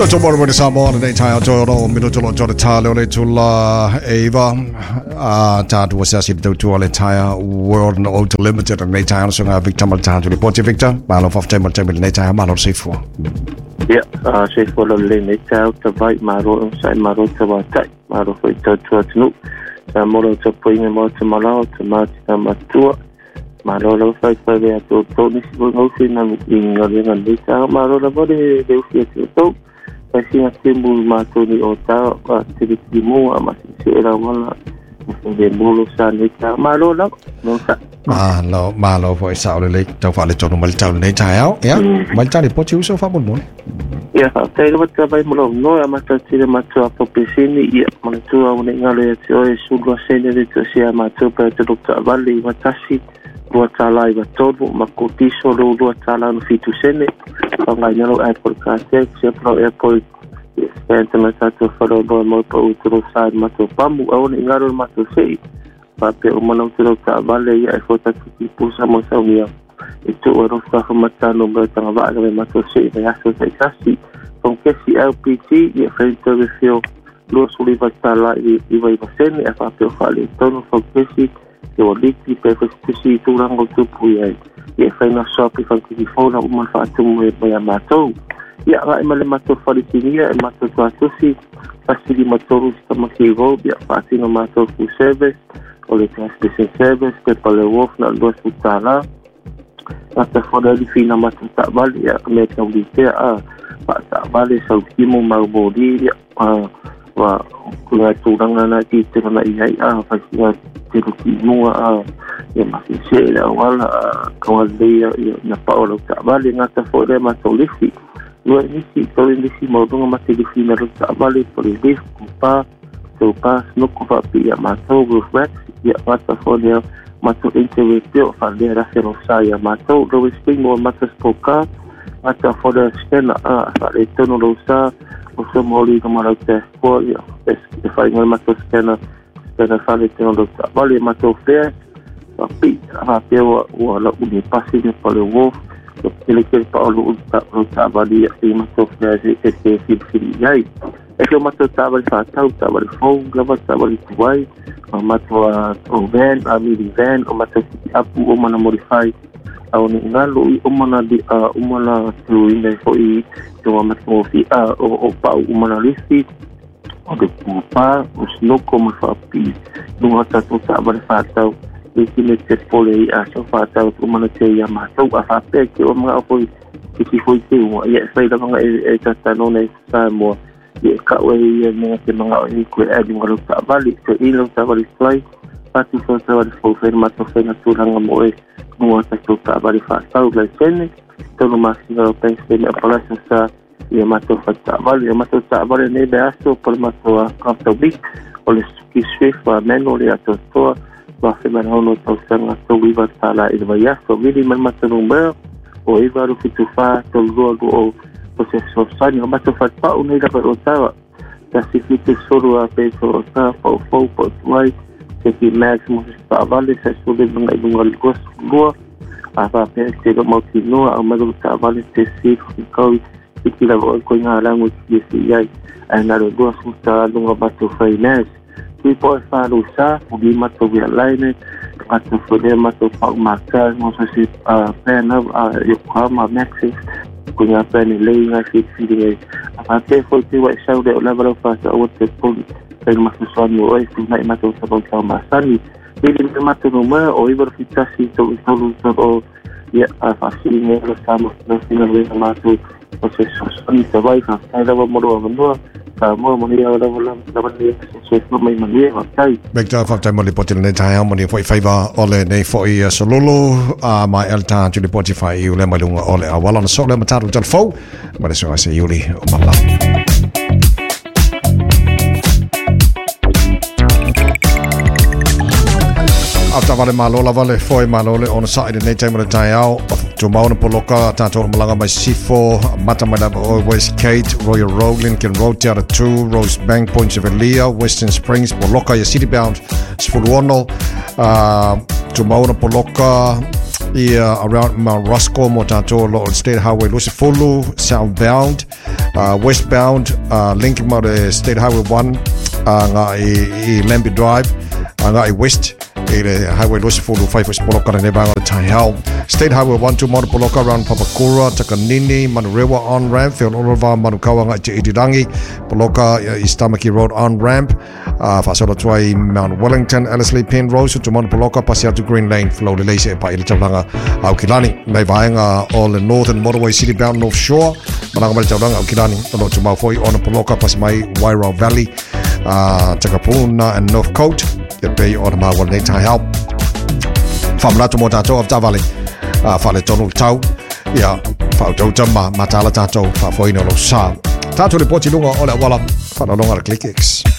tomorrow when Samoa and Natai Jono Minuto Jonathan Tula Eva Tatu was asking to all entire world and all to limited and Natai so Victor Maltan to report to Victor Malo of Table Natai Malo safe for. Yeah, safe for the Natai to bite Maro inside Maro to attack Maro for to look. Moro to bring him out to Malo to Matua. Maro fight for the Tony Nothing and being a little Maro the body they feel to. Kasi nga simbol mato ni Ota activity mo masisira wala hindi bulo sa nika malo lang no sa malo po isa ulit tao fa lito mal tao ni tayo ya mal tao po chiu so fa bon mo ya tayo wat ka bay mo no amata sila mato po pisini ya mato uni ngalo ya tio sulo sene de sia mato pa to dokta vali matasi dua tala iba todo makotiso dua tala no fitu sene panganyalo ay podcast siapro airport Sentiment to follow by Moto to side Mato Pamu, own in other Mato say. But the Umano to the Valley, I thought that people some Sonia. It took a lot of Matano, but I'm about to Mato say, they have to say Cassie. From Cassie LPT, your friend to the field, Los Oliver Sala, Eva Seni, if I feel falling, Tono from Cassie, they were leaky papers to see to Rango to Puya. Your friend of shop if I could phone a woman for to by a Mato. Ya ai male mato faritinia e mato tuatusi fasili motorus tamasivo ya fasino mato fu service o le transportation service ke pale wolf na dos utala ata foda di fina mato tabali ya me kaulite pa tabali sa ultimo marbodi ya wa kuna turanga na tite na ia fasina tiro ya masisela wala kawalde ya paolo tabali ngata foda mato lifi Luar nisi kalau nisi mau dengan masih di final tak balik politik kupa sepas nuk kupa pihak masuk berflex ya mata folia masuk interview pada rasa saya masuk dua spring mau masuk spoka mata folia scan asal itu nurusa usaha moli kemarin test ya final masuk scan file itu nurusa balik masuk fair tapi apa wala uni pasti ni pada wolf Kira-kira Paulo tak balik yang masuk dari SKC Sini. Itu masuk tak balik fatau, tak balik phone, lepas tak balik tuai, masuk van, ambil van, masuk apa mana modify. Awak ni ngalu, mana di, mana tu ini foi, cuma masuk opa, mana listi, ada apa, usnok como fapi, dua satu tak balik fatau. Ini terpoleh asal fatau mana saya masuk apa ke orang apa kisi foi tu ya saya dah mengai kata nona sama ya kau yang mengajar ini kau ada kalau tak balik ke ini tak balik fly pasti saya balik full mata saya turang amoy dua satu tak balik fatau lain kalau masih kalau pensel apa saya ya mata tak balik ni biasa per mata after week oleh Swift manual atau store Bahkan mana tahu sangat tahu ibarat salah ibarat so jadi memang terumbar o ibarat itu fah tergol o proses sosial yang macam fatwa unai dapat otak kasi kita suruh apa itu otak fau tuai jadi maximum tabali saya sudah mengenai kos dua apa kita mau kino amal tabali tesik kau kita kau ngalang uji ya ada dua sudah dengan batu finance People selalu sah, di mata biar lain, mata sudah mata pak makan, masa si panel, Yokohama, Maxis, punya panel lain ngasih sini. Apa pun tu buat saya dah level fast, awak terpun, saya masuk suami, tu naik mata sebab sama sani. Jadi mata rumah, berfitasi tu ya fasilnya sama dengan mata proses suami terbaik. Saya dah bermula. Mau melihat dalam sesuatu memang okay. Baik dah fakta meliputi nentai moni foi favor oleh nei foi sololo ma elta tu liputi fai oleh malunga oleh awalan sole mataru telfo pada so ase yuli malam After vale malola vale foi malole on side nei time nentai au Tumauna Poloka, Tato Malanga by Sifo, Matamada West Kate, Royal Road, Lincoln Road, Tiara 2, Rose Bank, Points of Elia, Western Springs, Poloka, your city bound, Spulwono, Tumauna Poloka, around Mount Roscoe, Motato, Lord State Highway, Lucifulu, southbound, westbound linking mo the State Highway 1 nga I Lambie Drive nga I west highway Lucy 425 West Poloka na nebang Tahau State Highway 12 Mount Poloka around Papakura Takanini Manurewa on ramp Fion Olova Manukawa nga Idirangi Poloka Istamaki Road on ramp Fasola Twai Mount Wellington Ellerslie Pin Road to Mount Poloka Pasia to Green Lane Flow the Lace pa Ilitawanga Aukilani may vayanga all the northern motorway city bound North Shore Manang Ilitawanga Aukilani Tolo to Malfoy on Poloka Pasmai Wairau Valley Takapuna and North Coast the bay on my one day help from Lato Motato of Tavali Fale Tono Tau ya Fauto Jama Matala Tato Fafoino Sa Tato the Portilunga all at Wallop for the longer click X.